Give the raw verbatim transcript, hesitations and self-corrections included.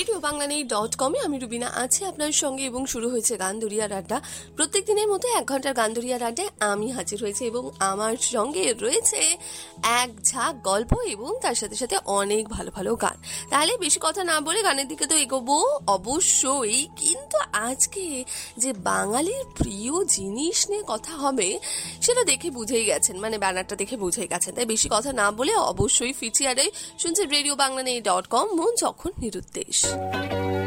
Radio Bangla নেই dot কমে আমি রুবিনা আছি আপনার সঙ্গে এবং শুরু হয়েছে গানদরিয়ার আড্ডা। প্রত্যেক দিনের মতো এক ঘন্টার গানদরিয়ার আড্ডায় আমি হাজির হয়েছি এবং আমার সঙ্গে রয়েছে এক ঝাঁক গল্প এবং তার সাথে সাথে অনেক ভালো ভালো গান। তাহলে বেশি কথা না বলে গানের দিকে তো এগোবো অবশ্যই, কিন্তু আজকে যে বাঙালির প্রিয় জিনিস নিয়ে কথা হবে সেটা দেখে বুঝেই গেছেন, মানে ব্যানারটা দেখে বুঝেই গেছেন। তাই বেশি কথা না বলে অবশ্যই ফিরছি। আর শুনছেন রেডিও বাংলা নেই ডট কম, মন যখন নিরুদ্দেশ।